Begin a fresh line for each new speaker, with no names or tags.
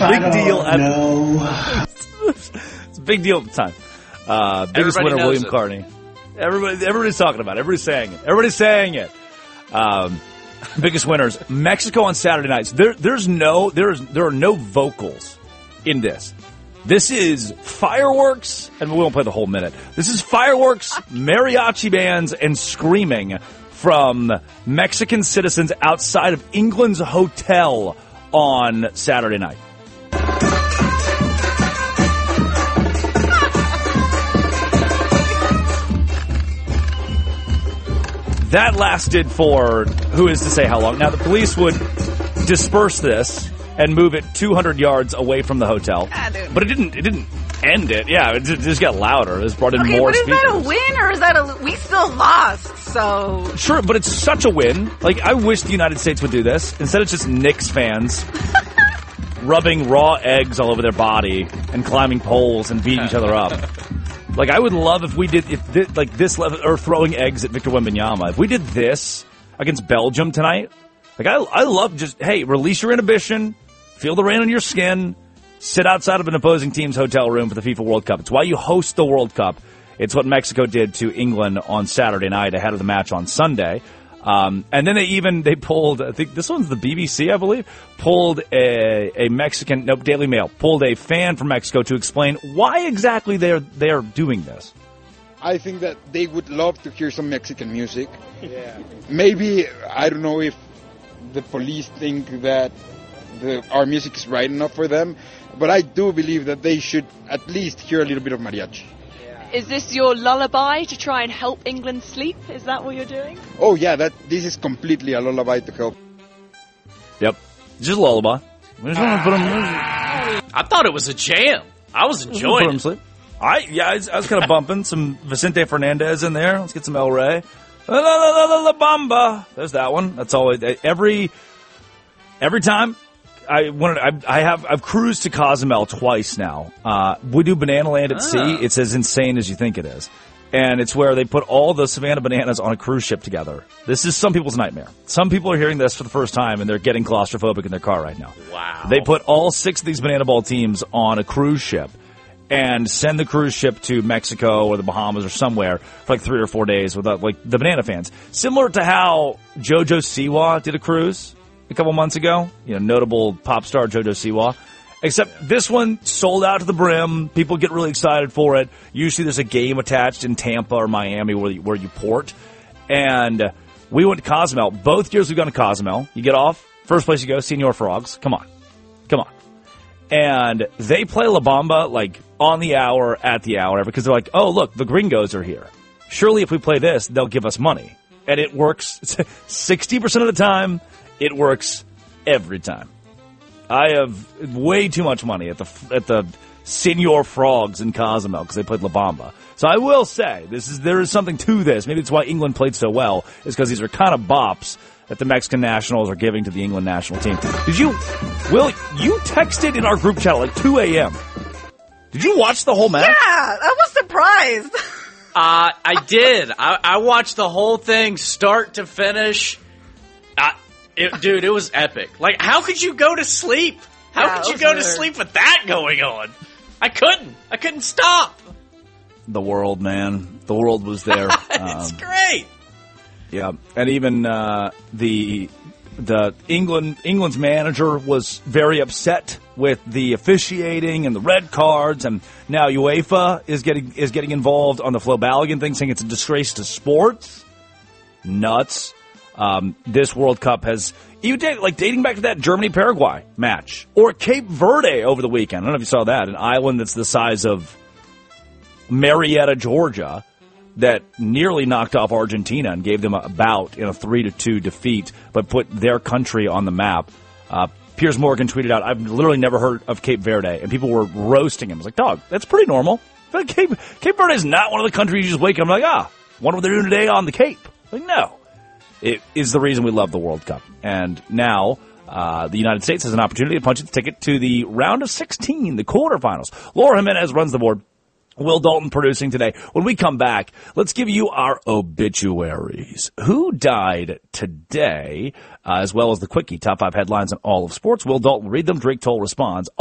Big deal.
No.
It's a big deal at the time. Biggest winner, William Carney. Everybody's talking about it. Everybody's saying it. Biggest winners. Mexico on Saturday nights. There are no vocals in this. This is fireworks, and we won't play the whole minute. This is fireworks, mariachi bands, and screaming from Mexican citizens outside of England's hotel on Saturday night. That lasted for who is to say how long. Now, the police would disperse this and move it 200 yards away from the hotel. But it didn't end it. Yeah, it just got louder. It just brought in more speakers.
But is that a win or is that we still lost, so...
Sure, but it's such a win. Like, I wish the United States would do this. Instead, it's just Knicks fans rubbing raw eggs all over their body and climbing poles and beating each other up. Like, I would love if we did, this level, or throwing eggs at Victor Wembanyama. If we did this against Belgium tonight, like, I love just, hey, release your inhibition, feel the rain on your skin, sit outside of an opposing team's hotel room for the FIFA World Cup. It's why you host the World Cup. It's what Mexico did to England on Saturday night ahead of the match on Sunday. And then they pulled, I think this one's the BBC, I believe, pulled a Mexican, Daily Mail, pulled a fan from Mexico to explain why exactly they are doing this.
I think that they would love to hear some Mexican music. Yeah. Maybe, I don't know if the police think that our music is right enough for them, but I do believe that they should at least hear a little bit of mariachi.
Is this your lullaby to try and help England sleep? Is that what you're doing?
Oh, yeah, this is completely a lullaby to help.
Yep. Just a lullaby. We just want to put them
I thought it was a jam. I was enjoying it.
Sleep. I was kind of bumping some Vicente Fernandez in there. Let's get some El Rey. La Bamba. There's that one. That's always every time. I've cruised to Cozumel twice now. We do Banana Land at sea. It's as insane as you think it is. And it's where they put all the Savannah Bananas on a cruise ship together. This is some people's nightmare. Some people are hearing this for the first time and they're getting claustrophobic in their car right now.
Wow.
They put all 6 of these Banana Ball teams on a cruise ship and send the cruise ship to Mexico or the Bahamas or somewhere for like 3 or 4 days with like the Banana fans. Similar to how JoJo Siwa did a cruise a couple months ago, notable pop star JoJo Siwa. Except this one sold out to the brim. People get really excited for it. Usually there's a game attached in Tampa or Miami where you port. And we went to Cozumel. Both years we've gone to Cozumel. You get off. First place you go, Señor Frogs. Come on. And they play La Bamba like on the hour, at the hour, because they're like, oh, look, the gringos are here. Surely if we play this, they'll give us money. And it works 60% of the time. It works every time. I have way too much money at the Señor Frogs in Cozumel because they played La Bamba. So I will say there is something to this. Maybe it's why England played so well, is because these are kind of bops that the Mexican nationals are giving to the England national team. You texted in our group chat at like 2 a.m. Did you watch the whole match?
Yeah, I was surprised.
I did. I watched the whole thing start to finish. Dude, it was epic. Like, how could you go to sleep? How could you go to sleep with that going on? I couldn't stop.
The world, man. The world was there.
It's great.
Yeah, and even the England's manager was very upset with the officiating and the red cards, and now UEFA is getting involved on the Flo Balogun thing, saying it's a disgrace to sports. Nuts. This World Cup has, dating back to that Germany-Paraguay match, or Cape Verde over the weekend. I don't know if you saw that, an island that's the size of Marietta, Georgia, that nearly knocked off Argentina and gave them a bout in a 3-2 defeat, but put their country on the map. Piers Morgan tweeted out, I've literally never heard of Cape Verde, and people were roasting him. I was like, dog, that's pretty normal. But Cape Verde is not one of the countries you just wake up and like, wonder what they're doing today on the Cape. Like, no. It is the reason we love the World Cup. And now the United States has an opportunity to punch its ticket to the round of 16, the quarterfinals. Laura Jimenez runs the board. Will Dalton producing today. When we come back, let's give you our obituaries. Who died today, as well as the quickie, top 5 headlines in all of sports. Will Dalton read them. Drake Toll responds.